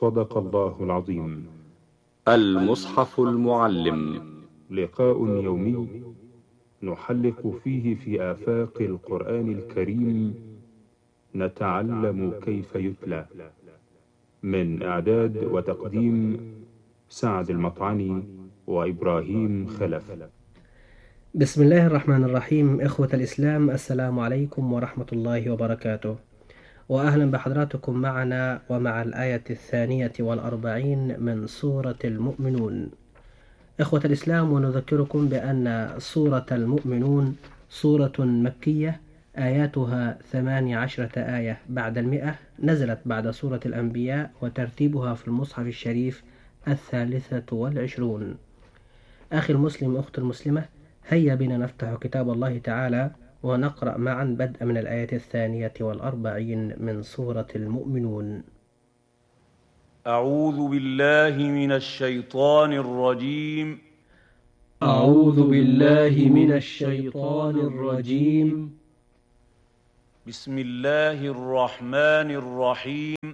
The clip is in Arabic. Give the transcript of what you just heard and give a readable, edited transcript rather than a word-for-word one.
صدق الله العظيم. المصحف المعلم، لقاء يومي نحلق فيه في آفاق القرآن الكريم، نتعلم كيف يتلى. من إعداد وتقديم سعد المطعني وإبراهيم خلف. بسم الله الرحمن الرحيم. إخوة الإسلام، السلام عليكم ورحمة الله وبركاته، وأهلا بحضراتكم معنا ومع الآية 42 من سورة المؤمنون. إخوة الإسلام، ونذكركم بأن سورة المؤمنون سورة مكية آياتها 18 آية بعد 100، نزلت بعد سورة الأنبياء، وترتيبها في المصحف الشريف 23. أخي المسلم، أخت المسلمة، هيا بنا نفتح كتاب الله تعالى ونقرأ معا بدءا من الآية 42 من سورة المؤمنون. أعوذ بالله من الشيطان الرجيم. أعوذ بالله من الشيطان الرجيم. بسم الله الرحمن الرحيم.